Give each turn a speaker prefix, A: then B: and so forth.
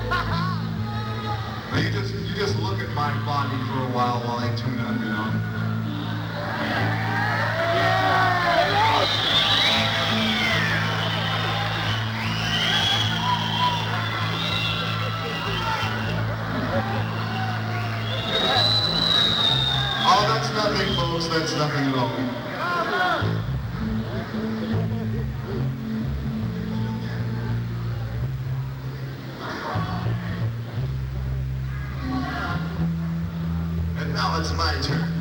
A: Now you just look at my body for a while I tune up, you know. Oh, that's nothing, folks. That's nothing at all. And now it's my turn.